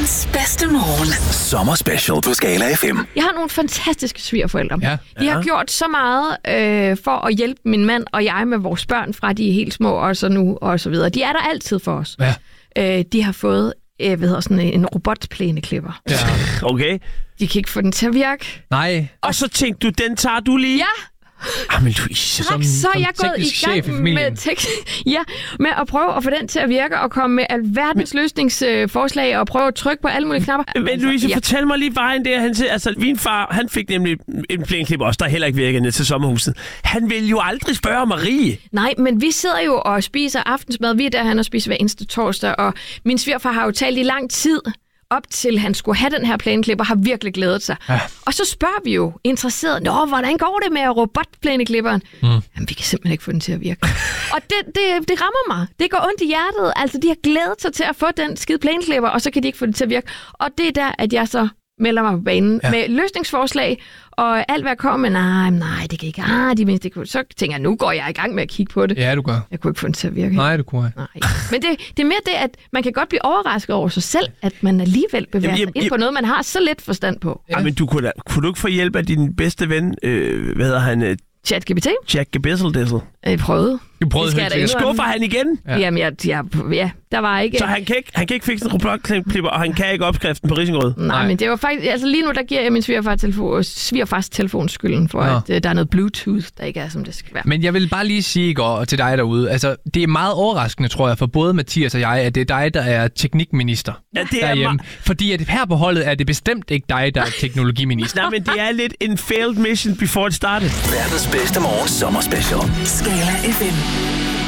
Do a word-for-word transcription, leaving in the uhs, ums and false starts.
Verdens bedste morgen. Sommer special på Skala F M. Jeg har nogle fantastiske svigerforældre. Ja. De har Ja. gjort så meget øh, for at hjælpe min mand og jeg med vores børn, fra de er helt små og så nu og så videre. De er der altid for os. Ja. Øh, de har fået øh, hvad hedder sådan en robotplæneklipper. Ja. Okay. De kan ikke få den til at virke. Nej. Og så tænkte du, den tager du lige? Ja, Ah, men Louise. tak. Så er jeg gået i teknisk chef i gang familien. med, tek- ja, med at prøve at få den til at virke og komme med alverdens løsningsforslag og prøve at trykke på alle mulige knapper. Men Louise, ja. fortæl mig lige vejen der. Han, altså, min far, han fik nemlig en plæneklipper også, der heller ikke virkede ned til sommerhuset. Han ville jo aldrig spørge Marie. Nej, men vi sidder jo og spiser aftensmad. Vi er der, han og spiser hver eneste torsdag, og min svigerfar har jo talt i lang tid op til, han skulle have den her plæneklipper, har virkelig glædet sig. Ja. Og så spørger vi jo interesseret, nå, hvordan går det med robotplæneklipperen? Mm. Jamen, vi kan simpelthen ikke få den til at virke. Og det, det, det rammer mig. Det går ondt i hjertet. Altså, de har glædet sig til at få den skide plæneklipper, og så kan de ikke få det til at virke. Og det er der, at jeg så melder mig på banen ja. med løsningsforslag, og alt hvad jeg kommer med, nej, nej, det kan ikke, ah, de mindste, så tænker jeg, nu går jeg i gang med at kigge på det. Ja, du gør. Jeg kunne ikke få den til at virke. Nej, du kunne ikke. Nej. Men det, det er mere det, at man kan godt blive overrasket over sig selv, at man alligevel bevæger Jamen, sig jamen, ind på noget, man har så lidt forstand på. Ja. Ej, men du kunne, da, kunne du ikke få hjælp af din bedste ven, øh, hvad hedder han, øh, ChatGPT? Jack Gebisseldissel? Jeg prøvede. Du prøvede Det skal helt jeg da sikkert. indrømme. Skuffer han igen? Ja. Jamen, jeg, jeg, ja, der var ikke... Så han kan ikke, han kan ikke fikse en robotklipper, og han kan ikke opskriften på risengrød? Nej, Nej. men det var faktisk... Altså lige nu, der giver jeg min svigerfar telefon, svigerfars telefon skylden for, Nå. at uh, der er noget Bluetooth, der ikke er, som det skal være. Men jeg vil bare lige sige i går til dig derude, altså det er meget overraskende, tror jeg, for både Mathias og jeg, at det er dig, der er teknikminister Ja, det er derhjemme. ma- Fordi at her på holdet er det bestemt ikke dig, der er teknologiminister. Nej, men det er lidt en failed mission before it started. Verdens bedste morgen sommer special. Skala F M.